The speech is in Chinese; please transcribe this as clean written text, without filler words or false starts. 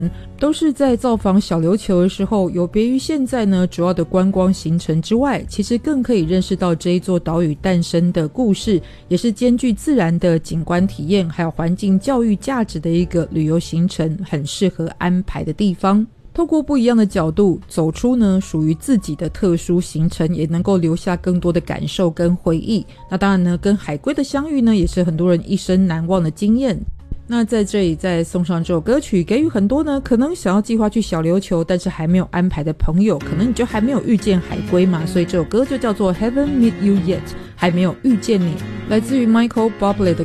都是在造访小琉球的时候，有别于现在呢主要的观光行程之外，其实更可以认识到这一座岛屿诞生的故事，也是兼具自然的景观体验还有环境教育价值的一个旅游行程，很适合安排的地方。透过不一样的角度走出呢属于自己的特殊行程，也能够留下更多的感受跟回忆。那当然呢，跟海龟的相遇呢也是很多人一生难忘的经验。那在这里再送上这首歌曲，给予很多呢可能想要计划去小琉球但是还没有安排的朋友，可能你就还没有遇见海龟嘛，所以这首歌就叫做 Haven't Met You Yet， 还没有遇见你，来自于 Michael Bublé 的